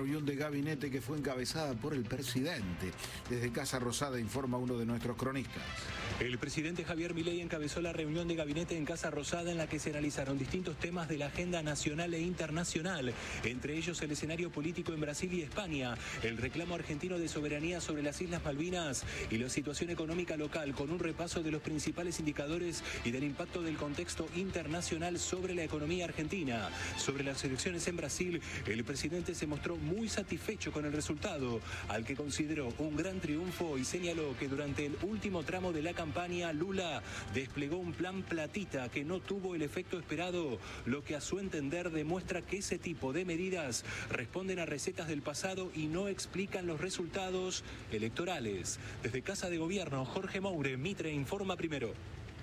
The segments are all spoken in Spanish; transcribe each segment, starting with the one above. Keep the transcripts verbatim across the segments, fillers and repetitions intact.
reunión de gabinete que fue encabezada por el presidente. Desde Casa Rosada informa uno de nuestros cronistas. El presidente Javier Milei encabezó la reunión de gabinete en Casa Rosada en la que se analizaron distintos temas de la agenda nacional e internacional, entre ellos el escenario político en Brasil y España, el reclamo argentino de soberanía sobre las Islas Malvinas y la situación económica local, con un repaso de los principales indicadores y del impacto del contexto internacional sobre la economía argentina. Sobre las elecciones en Brasil, el presidente se mostró muy satisfecho con el resultado, al que consideró un gran triunfo y señaló que durante el último tramo de la campaña Lula desplegó un plan platita que no tuvo el efecto esperado, lo que a su entender demuestra que ese tipo de medidas responden a recetas del pasado y no explican los resultados electorales. Desde Casa de Gobierno, Jorge Moure, Mitre informa primero.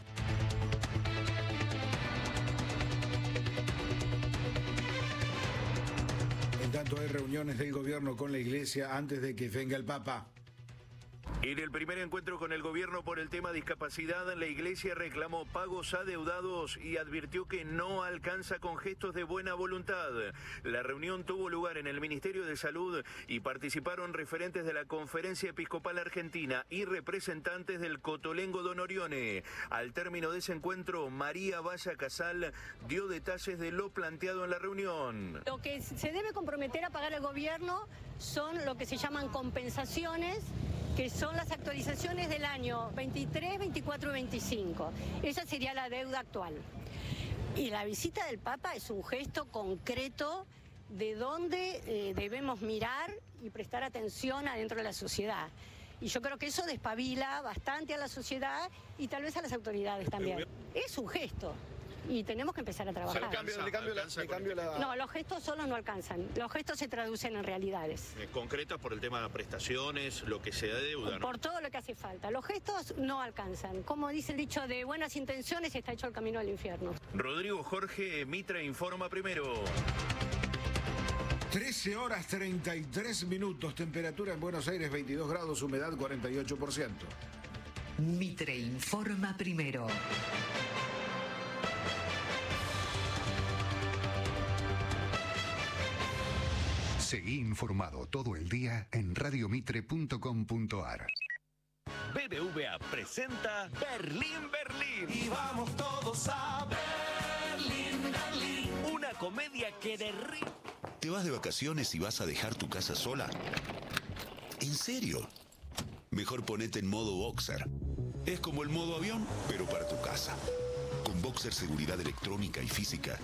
En tanto hay reuniones del gobierno con la iglesia antes de que venga el Papa. En el primer encuentro con el gobierno por el tema discapacidad, la iglesia reclamó pagos adeudados y advirtió que no alcanza con gestos de buena voluntad. La reunión tuvo lugar en el Ministerio de Salud y participaron referentes de la Conferencia Episcopal Argentina y representantes del Cotolengo Don Orione. Al término de ese encuentro, María Valla Casal dio detalles de lo planteado en la reunión. Lo que se debe comprometer a pagar el gobierno son lo que se llaman compensaciones, que son las actualizaciones del año veintitrés, veinticuatro y veinticinco. Esa sería la deuda actual. Y la visita del Papa es un gesto concreto de dónde eh, debemos mirar y prestar atención adentro de la sociedad. Y yo creo que eso despabila bastante a la sociedad y tal vez a las autoridades también. Es un gesto. Y tenemos que empezar a trabajar. O sea, cambio, le cambio la, le cambio la... No, los gestos solos no alcanzan. Los gestos se traducen en realidades. Eh, concretas por el tema de prestaciones, lo que se adeuda, ¿no? Por todo lo que hace falta. Los gestos no alcanzan. Como dice el dicho, de buenas intenciones está hecho el camino al infierno. Rodrigo Jorge, Mitre informa primero. trece horas treinta y tres minutos, temperatura en Buenos Aires veintidós grados, humedad cuarenta y ocho por ciento. Mitre informa primero. Seguí informado todo el día en radiomitre punto com punto ar. B B V A presenta Berlín, Berlín. Y vamos todos a Berlín, Berlín. Una comedia que derrite. ¿Te vas de vacaciones y vas a dejar tu casa sola? ¿En serio? Mejor ponete en modo Boxer. Es como el modo avión, pero para tu casa. Con Boxer seguridad electrónica y física,